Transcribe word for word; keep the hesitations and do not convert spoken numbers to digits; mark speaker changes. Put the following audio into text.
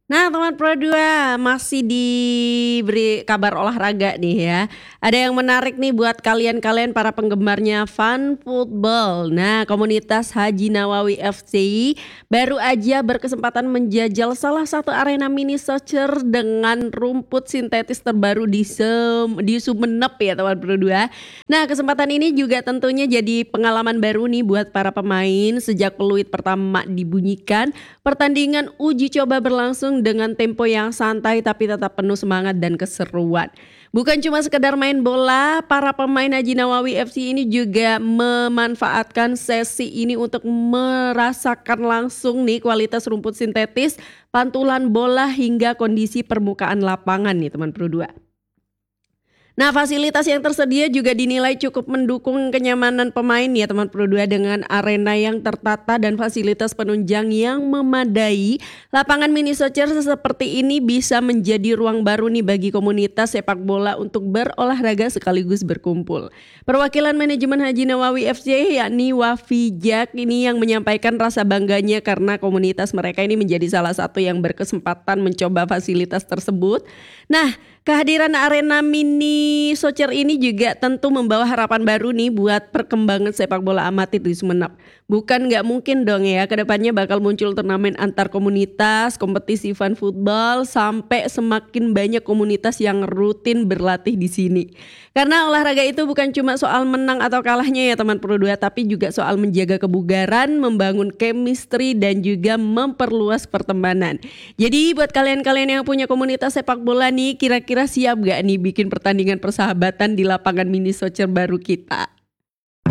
Speaker 1: Nah, teman Pro dua masih diberi kabar olahraga nih ya. Ada yang menarik nih buat kalian-kalian para penggemarnya fun football. Nah, komunitas Haji Nawawi F C baru aja berkesempatan menjajal salah satu arena mini soccer dengan rumput sintetis terbaru di Sem di Sumenep ya teman Pro dua. Nah, kesempatan ini juga tentunya jadi pengalaman baru nih buat para pemain sejak peluit pertama dibunyikan. Pertandingan uji coba berlangsung dengan tempo yang santai tapi tetap penuh semangat dan keseruan. Bukan cuma sekedar main bola, para pemain Haji Nawawi F C ini juga memanfaatkan sesi ini untuk merasakan langsung nih kualitas rumput sintetis, pantulan bola hingga kondisi permukaan lapangan nih teman Pro dua. Nah, fasilitas yang tersedia juga dinilai cukup mendukung kenyamanan pemain ya teman Pro dua dengan arena yang tertata dan fasilitas penunjang yang memadai. Lapangan mini soccer seperti ini bisa menjadi ruang baru nih bagi komunitas sepak bola untuk berolahraga sekaligus berkumpul. Perwakilan manajemen Haji Nawawi F C yakni Wafi Jak ini yang menyampaikan rasa bangganya karena komunitas mereka ini menjadi salah satu yang berkesempatan mencoba fasilitas tersebut. Nah, kehadiran arena mini soccer ini juga tentu membawa harapan baru nih buat perkembangan sepak bola amatir di Sumenep. Bukan nggak mungkin dong ya, kedepannya bakal muncul turnamen antar komunitas, kompetisi fun football, sampai semakin banyak komunitas yang rutin berlatih di sini. Karena olahraga itu bukan cuma soal menang atau kalahnya ya teman Pro dua, tapi juga soal menjaga kebugaran, membangun chemistry dan juga memperluas pertemanan. Jadi buat kalian-kalian yang punya komunitas sepak bola nih, kira-kira siap gak nih bikin pertandingan persahabatan di lapangan mini soccer baru kita?